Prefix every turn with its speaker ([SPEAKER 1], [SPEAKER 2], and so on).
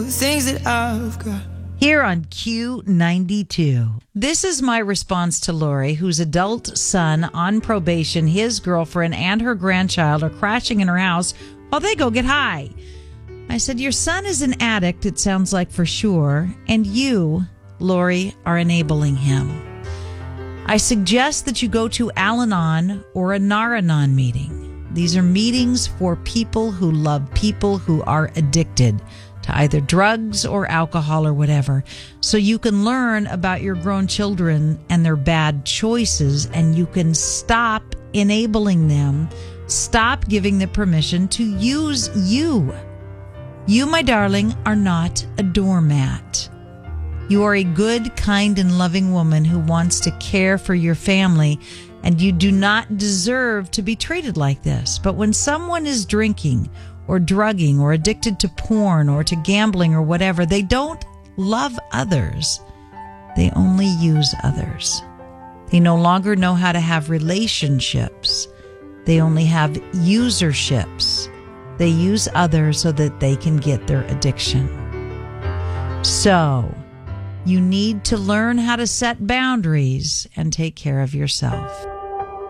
[SPEAKER 1] things that I've got.
[SPEAKER 2] Here on Q92. This is my response to Lori, whose adult son on probation, his girlfriend, and her grandchild are crashing in her house while they go get high. I said, your son is an addict, it sounds like for sure, and you, Lori, are enabling him. I suggest that you go to Al-Anon or a Nar-Anon meeting. These are meetings for people who love people who are addicted to either drugs or alcohol or whatever. So you can learn about your grown children and their bad choices, and you can stop enabling them, stop giving them permission to use you. You, my darling, are not a doormat. You are a good, kind, and loving woman who wants to care for your family, and you do not deserve to be treated like this. But when someone is drinking or drugging or addicted to porn or to gambling or whatever, they don't love others. They only use others. They no longer know how to have relationships. They only have userships. They use others so that they can get their addiction. So, you need to learn how to set boundaries and take care of yourself.